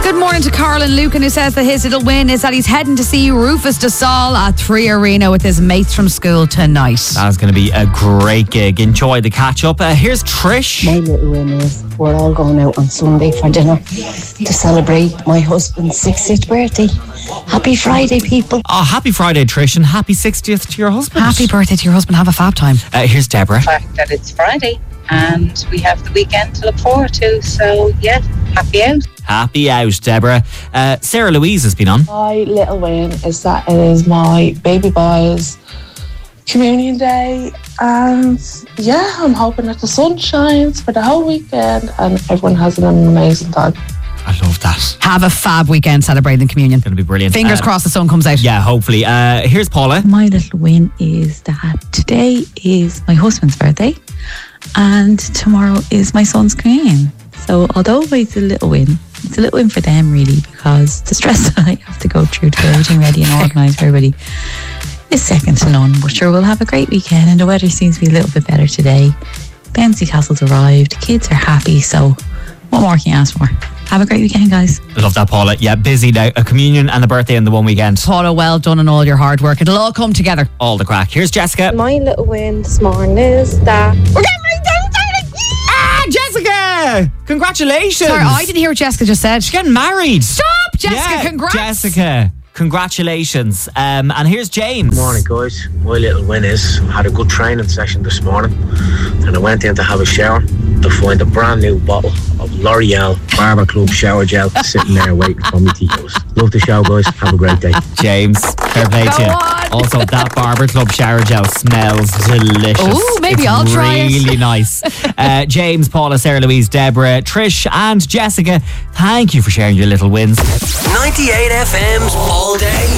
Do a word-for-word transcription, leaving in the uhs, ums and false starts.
Good morning to Carl and Lucan, who says that his little win is that he's heading to see Rufus Du Sol at Three Arena with his mates from school tonight. That's going to be a great gig. Enjoy the catch up. Uh, here's Trish. My little win is we're all going out on Sunday for dinner to celebrate my husband's sixtieth birthday. Happy Friday, people. Oh, happy Friday, Trish, and happy sixtieth to your husband. Happy birthday to your husband. Have a fab time. Uh, here's Deborah. The fact that it's Friday and we have the weekend to look forward to, so yeah, happy out. Happy out, Deborah. Uh, Sarah Louise has been on. My little win is that it is my baby boy's communion day, and yeah, I'm hoping that the sun shines for the whole weekend and everyone has an amazing time. I love that. Have a fab weekend celebrating communion. Going to be brilliant. Fingers uh, crossed the sun comes out. Yeah, hopefully. Uh, here's Paula. My little win is that today is my husband's birthday and tomorrow is my son's communion. So although it's a little win, it's a little win for them really, because the stress that I have to go through to get everything ready and organised for everybody is second to none. But sure, we'll have a great weekend, and the weather seems to be a little bit better today. Bouncy Castle's arrived, kids are happy, so what more can you ask for? Have a great weekend, guys. I love that, Paula. Yeah, busy now. A communion and a birthday in the one weekend. Paula, well done on all your hard work. It'll all come together. All the crack. Here's Jessica. My little win this morning is that we're getting married. Ah, Jessica! Congratulations. Sorry, I didn't hear what Jessica just said. She's getting married. Stop, Jessica. Yeah, congrats. Jessica. Congratulations. Um, and here's James. Good morning, guys. My little win is I had a good training session this morning and I went in to have a shower to find a brand new bottle of L'Oreal Barber Club shower gel sitting there waiting for me to use. Love the show, guys. Have a great day. James, fair play to you. on. Also, that Barber Club shower gel smells delicious. Ooh, maybe it's I'll try it. really nice. Uh, James, Paula, Sarah Louise, Deborah, Trish and Jessica, thank you for sharing your little wins. ninety-eight F M's All Day